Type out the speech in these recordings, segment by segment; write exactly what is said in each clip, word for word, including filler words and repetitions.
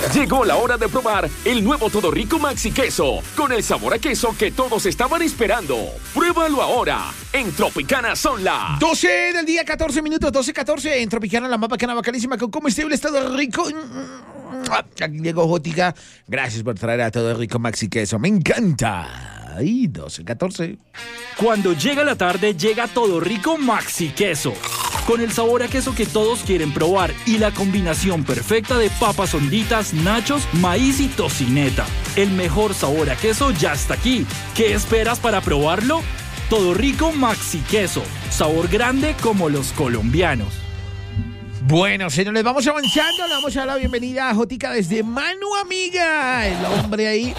Llegó la hora de probar el nuevo Todo Rico Maxi Queso, con el sabor a queso que todos estaban esperando. Pruébalo ahora, en Tropicana son las doce del día, catorce minutos, doce catorce, en Tropicana, la más bacana, bacanísima, con comestibles Todo Rico. Aquí llegó Jotica, gracias por traer a Todo Rico Maxi Queso, me encanta. Ay, doce catorce. Cuando llega la tarde, llega Todo Rico Maxi Queso, con el sabor a queso que todos quieren probar y la combinación perfecta de papas honditas, nachos, maíz y tocineta. El mejor sabor a queso ya está aquí. ¿Qué esperas para probarlo? Todo Rico Maxi Queso, sabor grande como los colombianos. Bueno, señores, vamos avanzando, le vamos a dar la bienvenida a Jotica desde Manu Amiga, el hombre ahí.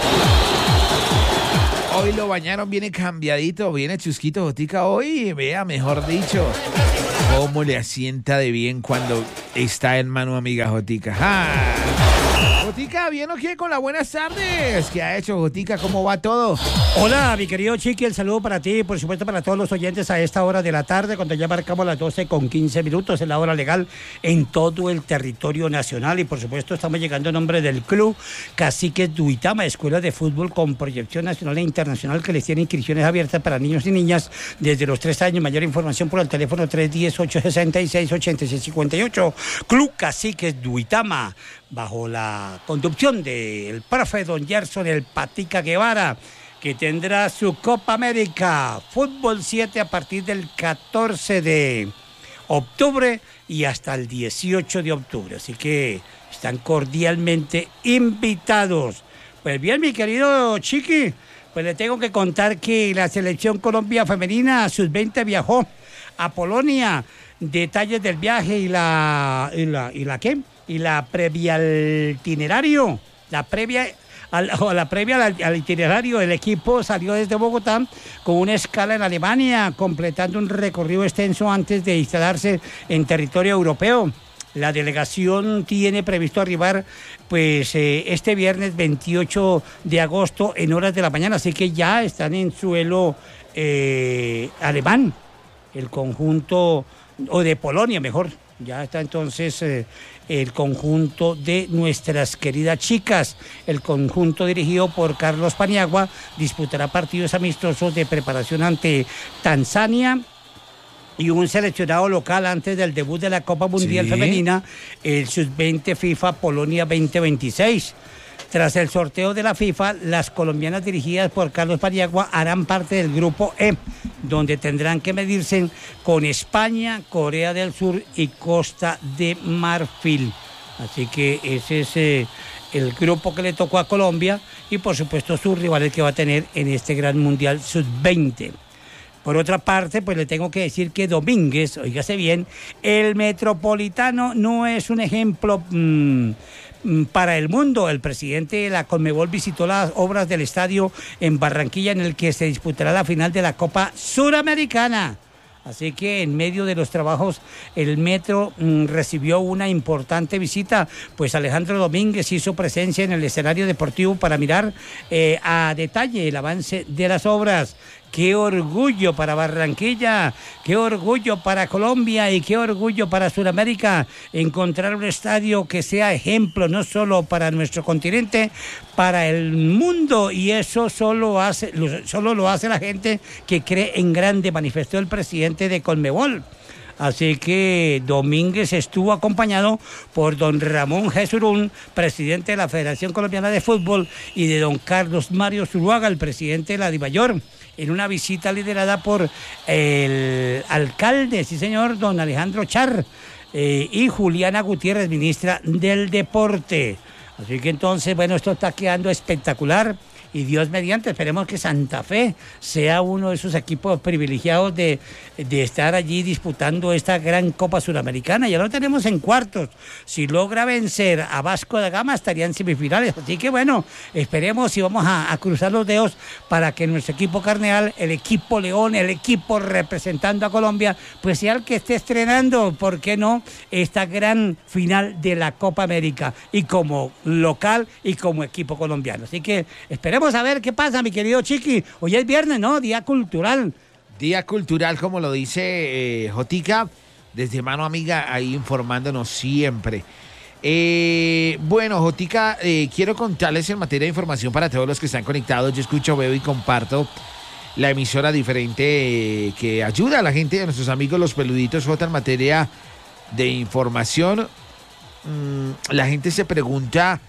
Hoy lo bañaron, viene cambiadito, viene chusquito Jotica hoy, vea, mejor dicho, cómo le asienta de bien cuando está en Manu Amiga Jotica. ¡Ah! Jotica, ¿bien o qué? Con las buenas tardes. ¿Qué ha hecho Jotica? ¿Cómo va todo? Hola, mi querido Chiqui, el saludo para ti y por supuesto para todos los oyentes a esta hora de la tarde, cuando ya marcamos las doce con quince minutos, es la hora legal en todo el territorio nacional y por supuesto estamos llegando en nombre del Club Caciques Duitama, escuela de fútbol con proyección nacional e internacional que les tiene inscripciones abiertas para niños y niñas desde los tres años. Mayor información por el teléfono tres uno cero, ocho seis seis, ocho seis cinco ocho. Club Caciques Duitama, bajo la conducción del profe don Gerson el Patica Guevara, que tendrá su Copa América Fútbol siete a partir del catorce de octubre y hasta el dieciocho de octubre. Así que están cordialmente invitados. Pues bien, mi querido Chiqui, pues le tengo que contar que la Selección Colombia Femenina sub veinte viajó a Polonia. Detalles del viaje y la... ¿Y la, y la qué? Y la previa al itinerario, la previa al, o la previa al, al itinerario, el equipo salió desde Bogotá con una escala en Alemania, completando un recorrido extenso antes de instalarse en territorio europeo. La delegación tiene previsto arribar pues eh, este viernes veintiocho de agosto en horas de la mañana, así que ya están en suelo eh, alemán, el conjunto, o de Polonia mejor. Ya está entonces eh, el conjunto de nuestras queridas chicas. El conjunto dirigido por Carlos Paniagua disputará partidos amistosos de preparación ante Tanzania y un seleccionado local antes del debut de la Copa Mundial sí. Femenina, el sub veinte FIFA Polonia veinte veintiséis. Tras el sorteo de la FIFA, las colombianas dirigidas por Carlos Paniagua harán parte del grupo E, donde tendrán que medirse con España, Corea del Sur y Costa de Marfil. Así que ese es eh, el grupo que le tocó a Colombia y por supuesto sus rivales que va a tener en este gran mundial sub veinte. Por otra parte, pues le tengo que decir que Domínguez, óigase bien, el Metropolitano no es un ejemplo Mmm, para el mundo. El presidente de la Conmebol visitó las obras del estadio en Barranquilla en el que se disputará la final de la Copa Suramericana. Así que en medio de los trabajos el Metro mmm, recibió una importante visita, pues Alejandro Domínguez hizo presencia en el escenario deportivo para mirar eh, a detalle el avance de las obras. Qué orgullo para Barranquilla, qué orgullo para Colombia y qué orgullo para Sudamérica encontrar un estadio que sea ejemplo no solo para nuestro continente, para el mundo, y eso solo hace, solo lo hace la gente que cree en grande, manifestó el presidente de Conmebol. Así que Domínguez estuvo acompañado por don Ramón Jesurún, presidente de la Federación Colombiana de Fútbol, y de don Carlos Mario Zuluaga, el presidente de la Dimayor, en una visita liderada por el alcalde, sí señor, don Alejandro Char, eh, y Juliana Gutiérrez, ministra del Deporte. Así que entonces, bueno, esto está quedando espectacular. Y Dios mediante, esperemos que Santa Fe sea uno de esos equipos privilegiados de, de estar allí disputando esta gran Copa Suramericana. Ya lo tenemos en cuartos. Si logra vencer a Vasco da Gama, estaría en semifinales. Así que bueno, esperemos y vamos a, a cruzar los dedos para que nuestro equipo carneal, el equipo León, el equipo representando a Colombia, pues sea el que esté estrenando, ¿por qué no?, esta gran final de la Copa América, y como local y como equipo colombiano. Así que esperemos a ver qué pasa, mi querido Chiqui. Hoy es viernes, ¿no? Día cultural. Día cultural, como lo dice eh, Jotica, desde Mano Amiga, ahí informándonos siempre. Eh, bueno, Jotica, eh, quiero contarles en materia de información para todos los que están conectados. Yo escucho, veo y comparto la emisora diferente eh, que ayuda a la gente, a nuestros amigos los peluditos, Jota, en materia de información. Mm, la gente se pregunta,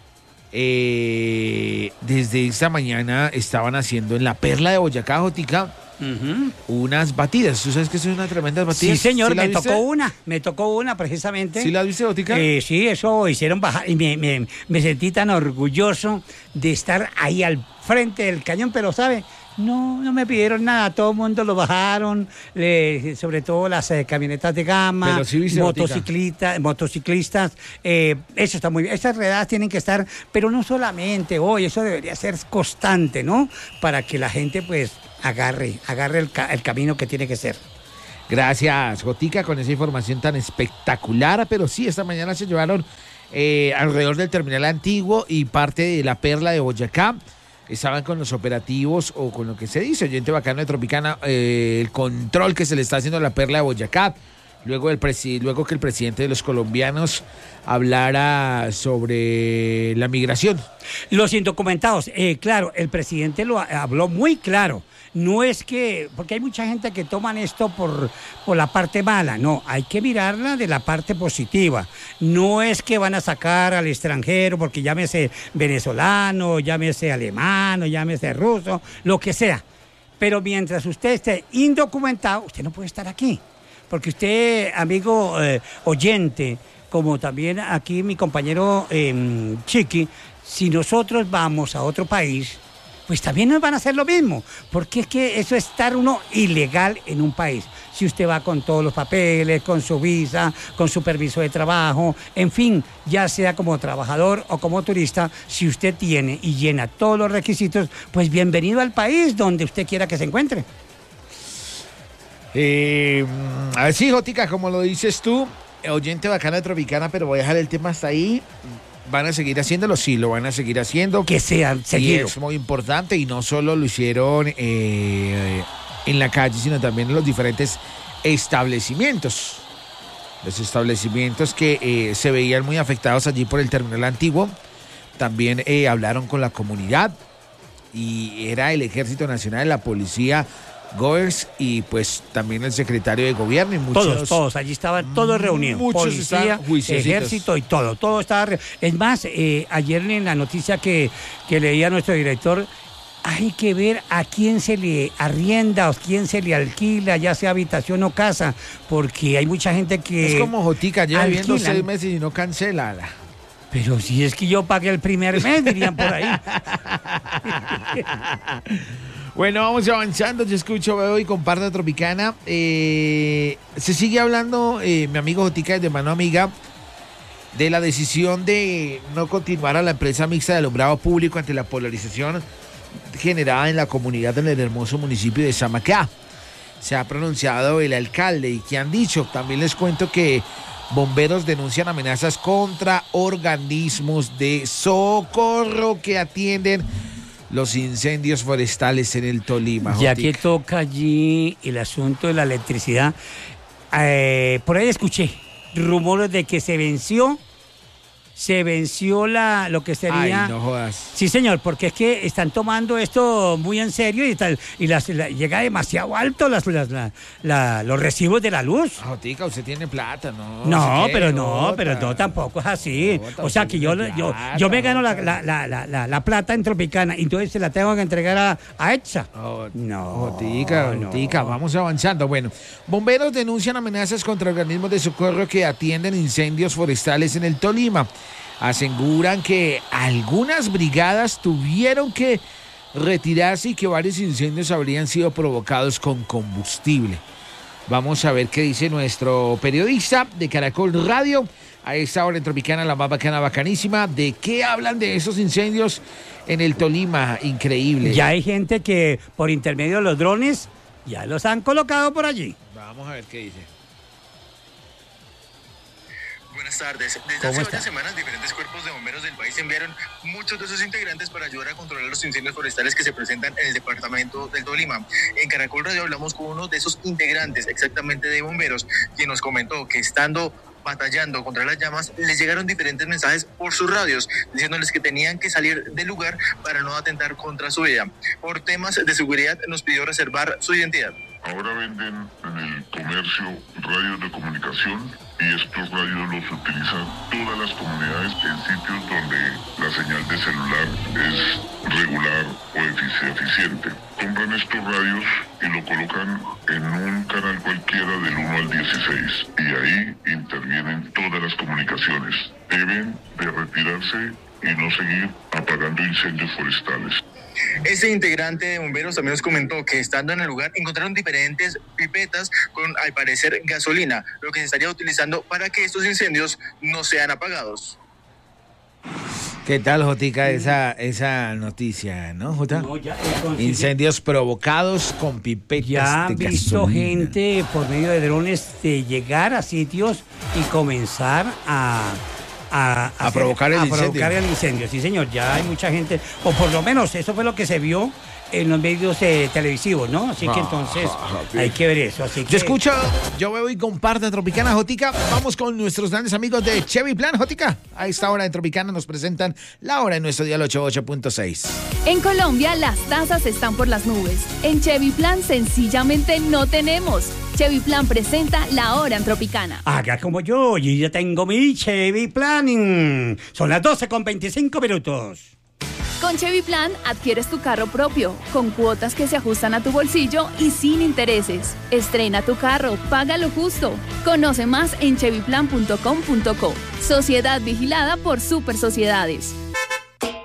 eh, desde esta mañana estaban haciendo en la Perla de Boyacá, Jotica, uh-huh, unas batidas. ¿Tú sabes que son unas tremendas batidas? Sí, señor, ¿Sí me viste? tocó una, me tocó una precisamente. ¿Sí la viste, Jotica? Eh, sí, eso hicieron bajar y me, me, me sentí tan orgulloso de estar ahí al frente del cañón, pero ¿sabe? No, no me pidieron nada, todo el mundo lo bajaron, le, sobre todo las eh, camionetas de gama, Pero sí viste, motociclistas, motociclistas, eh, eso está muy bien, esas redadas tienen que estar, pero no solamente hoy, eso debería ser constante, ¿no? Para que la gente pues agarre, agarre el, ca- el camino que tiene que ser. Gracias, Jotica, con esa información tan espectacular, pero sí, esta mañana se llevaron eh, alrededor del terminal antiguo y parte de la Perla de Boyacá. Estaban con los operativos o con lo que se dice, oyente bacano de Tropicana, eh, el control que se le está haciendo a la Perla de Boyacá, luego, el presi- luego que el presidente de los colombianos hablara sobre la migración. Los indocumentados, eh, claro, el presidente lo habló muy claro. No es que, porque hay mucha gente que toman esto por, por la parte mala, no, hay que mirarla de la parte positiva. No es que van a sacar al extranjero, porque llámese venezolano, llámese alemán, llámese ruso, lo que sea. Pero mientras usted esté indocumentado, usted no puede estar aquí. Porque usted, amigo eh, oyente, como también aquí mi compañero eh, Chiqui, si nosotros vamos a otro país, pues también nos van a hacer lo mismo, porque es que eso es estar uno ilegal en un país. Si usted va con todos los papeles, con su visa, con su permiso de trabajo, en fin, ya sea como trabajador o como turista, si usted tiene y llena todos los requisitos, pues bienvenido al país donde usted quiera que se encuentre. Eh, a ver, sí, Jotica, como lo dices tú, oyente bacana de Tropicana, pero voy a dejar el tema hasta ahí. ¿Van a seguir haciéndolo? Sí, lo van a seguir haciendo. Que sea seguido. Y es muy importante, y no solo lo hicieron eh, en la calle, sino también en los diferentes establecimientos. Los establecimientos que eh, se veían muy afectados allí por el terminal antiguo, también eh, hablaron con la comunidad, y era el Ejército Nacional, la Policía, Goers y pues también el secretario de gobierno y muchos. Todos, todos, allí estaban todos reunidos. Muchos Policía, ejército y todo, todo estaba. Re... Es más, eh, ayer en la noticia que, que leía nuestro director, hay que ver a quién se le arrienda o quién se le alquila, ya sea habitación o casa, porque hay mucha gente que. Es como Jotica, lleva alquilan. viendo seis meses y no cancela. Pero si es que yo pagué el primer mes, dirían por ahí. Bueno, vamos avanzando. Yo escucho, veo y comparto Tropicana. Eh, se sigue hablando, eh, mi amigo Jotica, de mano amiga, de la decisión de no continuar a la empresa mixta de alumbrado público ante la polarización generada en la comunidad del hermoso municipio de Samacá. Se ha pronunciado el alcalde y que han dicho. También les cuento que bomberos denuncian amenazas contra organismos de socorro que atienden los incendios forestales en el Tolima. Ya que toca allí el asunto de la electricidad, eh, por ahí escuché rumores de que se venció, se venció la lo que sería. Ay, no jodas. Sí, señor, porque es que están tomando esto muy en serio y tal, y las, la, llega demasiado alto las, las, la, la, los recibos de la luz. Jotica, usted tiene plata, ¿no? No, ¿Qué? pero no, Jota. pero no, tampoco es así. Jota, O sea, usted que yo, tiene yo, plata, yo me gano la, Jota. la, la, la, la, la plata en Tropicana y entonces se la tengo que entregar a, a EXA. Oh, No, Jotica, no. Jotica, vamos avanzando. Bueno, bomberos denuncian amenazas contra organismos de socorro que atienden incendios forestales en el Tolima. Aseguran que algunas brigadas tuvieron que retirarse y que varios incendios habrían sido provocados con combustible. Vamos a ver qué dice nuestro periodista de Caracol Radio a esta hora en Tropicana, la más bacana, bacanísima. ¿De qué hablan de esos incendios en el Tolima? Increíble. Ya hay gente que por intermedio de los drones ya los han colocado por allí. Vamos a ver qué dice. Buenas tardes. Desde hace varias semanas, diferentes cuerpos de bomberos del país enviaron muchos de sus integrantes para ayudar a controlar los incendios forestales que se presentan en el departamento del Tolima. En Caracol Radio hablamos con uno de esos integrantes, exactamente de bomberos, quien nos comentó que estando batallando contra las llamas, les llegaron diferentes mensajes por sus radios, diciéndoles que tenían que salir del lugar para no atentar contra su vida. Por temas de seguridad nos pidió reservar su identidad. Ahora venden en el comercio radios de comunicación y estos radios los utilizan todas las comunidades en sitios donde la señal de celular es regular o eficiente. Compran estos radios y lo colocan en un canal cualquiera del uno al dieciséis y ahí intervienen todas las comunicaciones. Deben de retirarse y no seguir apagando incendios forestales. Este integrante de bomberos también nos comentó que estando en el lugar encontraron diferentes pipetas con, al parecer, gasolina, lo que se estaría utilizando para que estos incendios no sean apagados. ¿Qué tal, Jotica, esa, esa noticia, no, Jota? No, ya, entonces, Incendios provocados con pipetas ya han de visto gasolina. gente por medio de drones de llegar a sitios y comenzar a... A, A provocar el a incendio. provocar el incendio, sí señor, ya hay mucha gente, o por lo menos eso fue lo que se vio en los medios eh, televisivos, ¿no? Así que Ah, entonces ah, sí. hay que ver eso. Así que Yo escucho, yo veo y comparto Tropicana, Jotica. Vamos con nuestros grandes amigos de Chevy Plan, Jotica. A esta hora de Tropicana nos presentan la hora en nuestro dial ochenta y ocho punto seis. En Colombia las tasas están por las nubes. En Chevy Plan sencillamente no tenemos. Chevy Plan presenta la hora en Tropicana. haga como yo, yo ya tengo mi Chevy Planning. Son las doce con veinticinco minutos. Con Chevy Plan adquieres tu carro propio, con cuotas que se ajustan a tu bolsillo y sin intereses. Estrena tu carro, paga lo justo. Conoce más en chevy plan punto com punto co. Sociedad vigilada por Super Sociedades.